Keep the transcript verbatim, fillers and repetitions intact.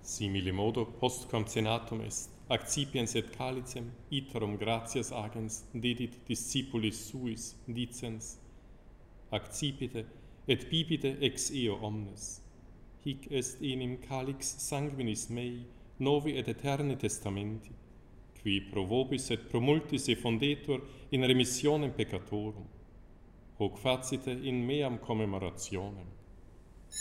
Simile modo post concenatum est, accipiens et calicem, iterum gratias agens dedit discipulis suis, dicens, accipite et bibite ex eo omnes. Hic est enim calix sanguinis mei, novi et eterni testamenti, qui pro vobis et pro multis effundetur in remissionem peccatorum. Hoc facite in meam commemorationem.